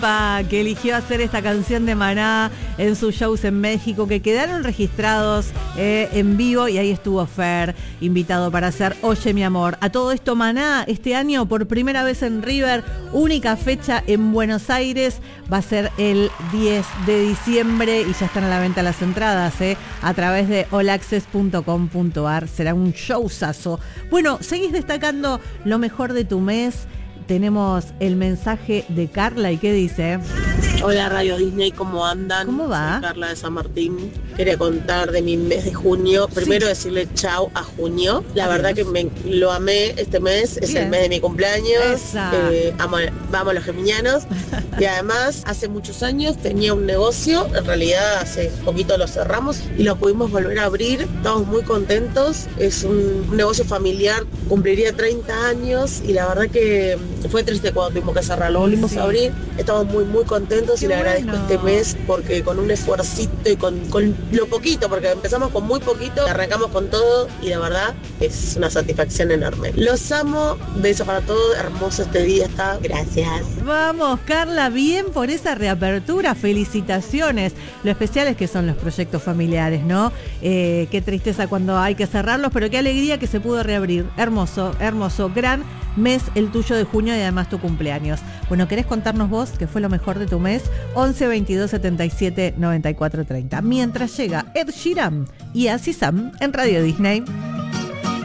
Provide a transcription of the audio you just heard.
Que eligió hacer esta canción de Maná en sus shows en México, que quedaron registrados en vivo, y ahí estuvo Fer, invitado para hacer Oye mi amor. A todo esto, Maná este año por primera vez en River, única fecha en Buenos Aires, va a ser el 10 de diciembre y ya están a la venta las entradas a través de allaccess.com.ar. Será un showzazo. Bueno, seguís destacando lo mejor de tu mes. Tenemos el mensaje de Carla, ¿y qué dice? Hola Radio Disney, ¿cómo andan? ¿Cómo va? Soy Carla de San Martín. Quería contar de mi mes de junio. Primero decirle chau a junio. La verdad que lo amé este mes. Es el mes de mi cumpleaños. Vamos los geminianos. Y además, hace muchos años tenía un negocio. En realidad, hace poquito lo cerramos y lo pudimos volver a abrir. Estamos muy contentos. Es un negocio familiar. Cumpliría 30 años y la verdad que fue triste cuando tuvimos que cerrar. Lo volvimos a abrir. Estamos muy, muy contentos. Y le agradezco este mes porque con un esfuercito y con lo poquito, porque empezamos con muy poquito, arrancamos con todo y la verdad es una satisfacción enorme. Los amo, besos para todos, hermoso este día está, gracias. Vamos Carla, bien por esa reapertura, felicitaciones. Lo especial es que son los proyectos familiares, ¿no? Qué tristeza cuando hay que cerrarlos, pero qué alegría que se pudo reabrir. Hermoso, hermoso, gran mes el tuyo de junio y además tu cumpleaños. Bueno, ¿querés contarnos vos qué fue lo mejor de tu mes? 11 22 77 94 30. Mientras llega Ed Sheeran y Así Sam en Radio Disney.